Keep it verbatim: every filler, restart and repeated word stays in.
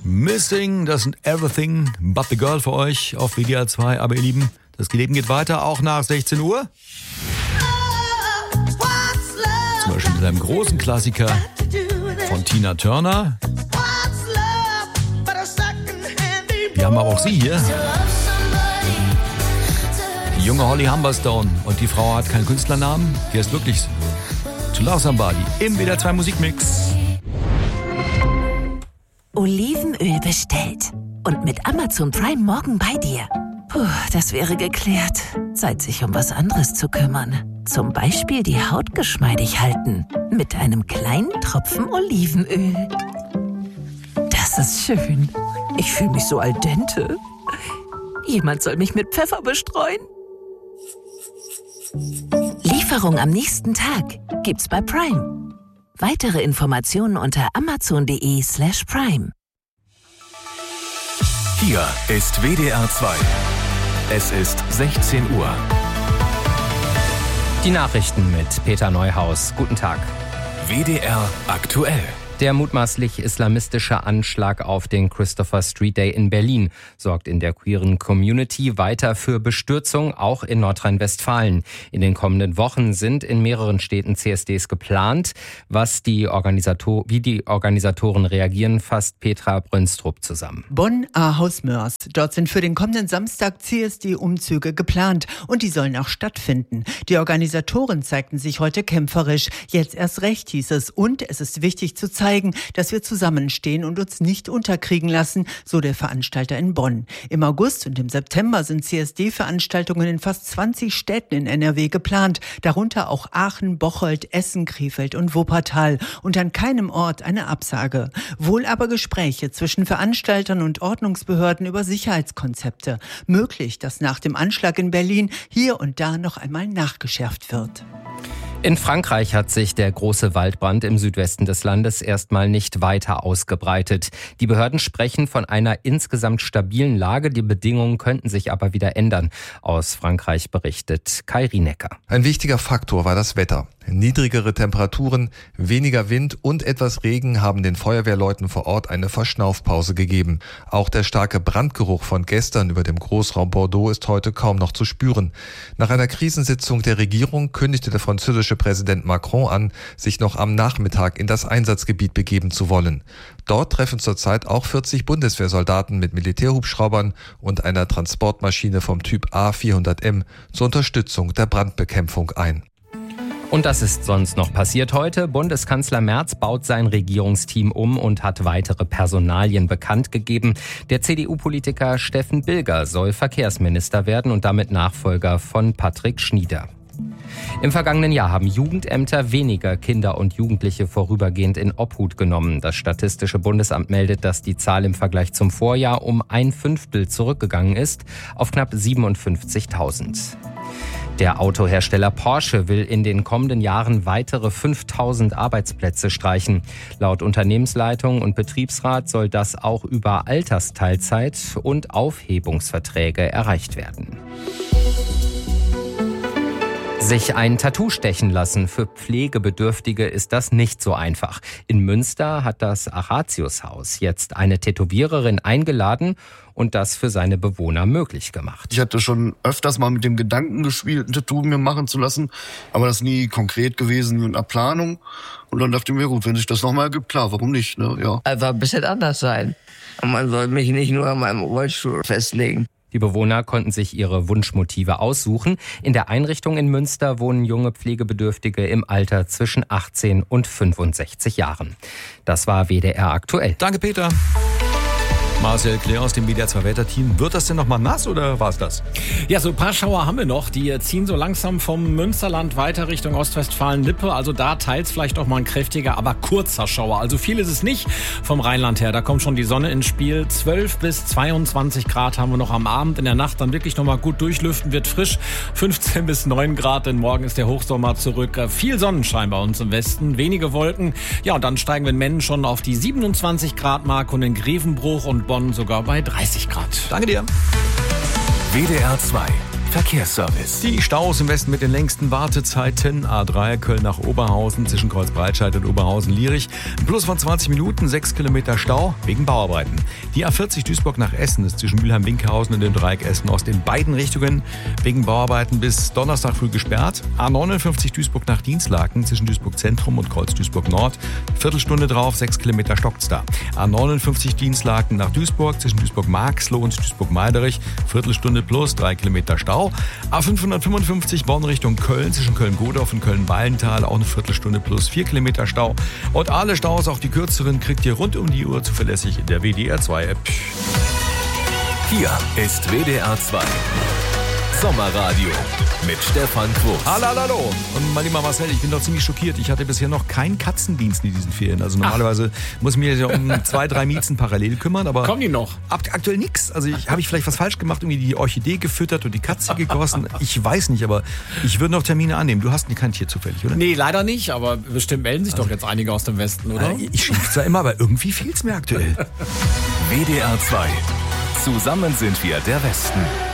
Missing doesn't everything but the girl für euch auf W D R zwei. Aber ihr Lieben, das Leben geht weiter, auch nach sechzehn Uhr. Zum Beispiel mit einem großen Klassiker von Tina Turner. Wir haben aber auch sie hier. Die junge Holly Humberstone. Und die Frau hat keinen Künstlernamen. Die heißt wirklich To Love Somebody im W D R zwei Musikmix. Olivenöl bestellt. Und mit Amazon Prime morgen bei dir. Puh, das wäre geklärt. Zeit, sich um was anderes zu kümmern. Zum Beispiel die Haut geschmeidig halten. Mit einem kleinen Tropfen Olivenöl. Das ist schön. Ich fühle mich so al dente. Jemand soll mich mit Pfeffer bestreuen. Lieferung am nächsten Tag gibt's bei Prime. Weitere Informationen unter amazon.de slash prime. Hier ist W D R zwei. Es ist sechzehn Uhr. Die Nachrichten mit Peter Neuhaus. Guten Tag. W D R aktuell. Der mutmaßlich islamistische Anschlag auf den Christopher Street Day in Berlin sorgt in der queeren Community weiter für Bestürzung, auch in Nordrhein-Westfalen. In den kommenden Wochen sind in mehreren Städten C S Ds geplant. Was die Organisator- wie die Organisatoren reagieren, fasst Petra Brünstrup zusammen. Bonn, Ahaus-Mörs. Dort sind für den kommenden Samstag C S D-Umzüge geplant und die sollen auch stattfinden. Die Organisatoren zeigten sich heute kämpferisch. Jetzt erst recht, hieß es. Und es ist wichtig zu zeigen, dass wir zusammenstehen und uns nicht unterkriegen lassen, so der Veranstalter in Bonn. Im August und im September sind C S D-Veranstaltungen in fast zwanzig Städten in N R W geplant, darunter auch Aachen, Bocholt, Essen, Krefeld und Wuppertal. Und an keinem Ort eine Absage. Wohl aber Gespräche zwischen Veranstaltern und Ordnungsbehörden über Sicherheitskonzepte. Möglich, dass nach dem Anschlag in Berlin hier und da noch einmal nachgeschärft wird. In Frankreich hat sich der große Waldbrand im Südwesten des Landes erstmal nicht weiter ausgebreitet. Die Behörden sprechen von einer insgesamt stabilen Lage. Die Bedingungen könnten sich aber wieder ändern. Aus Frankreich berichtet Kai Rienecker. Ein wichtiger Faktor war das Wetter. Niedrigere Temperaturen, weniger Wind und etwas Regen haben den Feuerwehrleuten vor Ort eine Verschnaufpause gegeben. Auch der starke Brandgeruch von gestern über dem Großraum Bordeaux ist heute kaum noch zu spüren. Nach einer Krisensitzung der Regierung kündigte der französische Präsident Macron an, sich noch am Nachmittag in das Einsatzgebiet begeben zu wollen. Dort treffen zurzeit auch vierzig Bundeswehrsoldaten mit Militärhubschraubern und einer Transportmaschine vom Typ A vierhundert M zur Unterstützung der Brandbekämpfung ein. Und das ist sonst noch passiert heute. Bundeskanzler Merz baut sein Regierungsteam um und hat weitere Personalien bekannt gegeben. Der C D U-Politiker Steffen Bilger soll Verkehrsminister werden und damit Nachfolger von Patrick Schnieder. Im vergangenen Jahr haben Jugendämter weniger Kinder und Jugendliche vorübergehend in Obhut genommen. Das Statistische Bundesamt meldet, dass die Zahl im Vergleich zum Vorjahr um ein Fünftel zurückgegangen ist, auf knapp siebenundfünfzigtausend. Der Autohersteller Porsche will in den kommenden Jahren weitere fünftausend Arbeitsplätze streichen. Laut Unternehmensleitung und Betriebsrat soll das auch über Altersteilzeit und Aufhebungsverträge erreicht werden. Sich ein Tattoo stechen lassen für Pflegebedürftige ist das nicht so einfach. In Münster hat das Aratius-Haus jetzt eine Tätowiererin eingeladen und das für seine Bewohner möglich gemacht. Ich hatte schon öfters mal mit dem Gedanken gespielt, ein Tattoo mir machen zu lassen, aber das nie konkret gewesen mit einer Planung. Und dann dachte ich mir, gut, wenn sich das nochmal ergibt, klar, warum nicht? Ne? Ja. Einfach ein bisschen anders sein. Und man soll mich nicht nur an meinem Rollstuhl festlegen. Die Bewohner konnten sich ihre Wunschmotive aussuchen. In der Einrichtung in Münster wohnen junge Pflegebedürftige im Alter zwischen achtzehn und fünfundsechzig Jahren. Das war W D R aktuell. Danke, Peter. Marcel Claire aus dem W D R zwei Wetterteam. Wird das denn noch mal nass oder war's das? Ja, so ein paar Schauer haben wir noch. Die ziehen so langsam vom Münsterland weiter Richtung Ostwestfalen-Lippe. Also da teils vielleicht auch mal ein kräftiger, aber kurzer Schauer. Also viel ist es nicht vom Rheinland her. Da kommt schon die Sonne ins Spiel. zwölf bis zweiundzwanzig Grad haben wir noch am Abend. In der Nacht dann wirklich noch mal gut durchlüften, wird frisch. fünfzehn bis neun Grad, denn morgen ist der Hochsommer zurück. Viel Sonnenschein bei uns im Westen, wenige Wolken. Ja, und dann steigen wir in Mennen schon auf die siebenundzwanzig Grad Mark und in Grevenbruch und Bonn sogar bei dreißig Grad. Danke dir. W D R zwei. Verkehrsservice. Die Staus im Westen mit den längsten Wartezeiten. A drei Köln nach Oberhausen zwischen Kreuzbreitscheid und Oberhausen-Lierich. Ein Plus von zwanzig Minuten, sechs Kilometer Stau wegen Bauarbeiten. Die A vierzig Duisburg nach Essen ist zwischen Mülheim-Winkhausen und dem Dreieck Essen-Ost in beiden Richtungen wegen Bauarbeiten bis Donnerstag früh gesperrt. A neunundfünfzig Duisburg nach Dienstlaken zwischen Duisburg Zentrum und Kreuz Duisburg Nord. Viertelstunde drauf, sechs Kilometer stockt's da. A neunundfünfzig Dienstlaken nach Duisburg zwischen Duisburg-Marxloh und Duisburg-Meiderich. Viertelstunde plus, drei Kilometer Stau. A fünfhundertfünfundfünfzig Bonn Richtung Köln zwischen Köln-Godorf und Köln-Wallenthal. Auch eine Viertelstunde plus, vier Kilometer Stau. Und alle Staus, auch die kürzeren, kriegt ihr rund um die Uhr zuverlässig in der W D R zwei App. Hier ist W D R zwei Sommerradio mit Stefan Quos. Hallo, hallo, hallo. Und mein lieber Marcel, ich bin doch ziemlich schockiert. Ich hatte bisher noch keinen Katzendienst in diesen Ferien. Also normalerweise Ach. muss ich mich ja um zwei, drei Miezen parallel kümmern. Aber kommen die noch? Aktuell nichts. Also habe ich vielleicht was falsch gemacht, irgendwie die Orchidee gefüttert und die Katze gegossen. Ich weiß nicht, aber ich würde noch Termine annehmen. Du hast kein Tier zufällig, oder? Nee, leider nicht. Aber bestimmt melden sich also, doch jetzt einige aus dem Westen, oder? Äh, ich schimpfe zwar immer, aber irgendwie fehlt es mir aktuell. W D R zwei. Zusammen sind wir der Westen.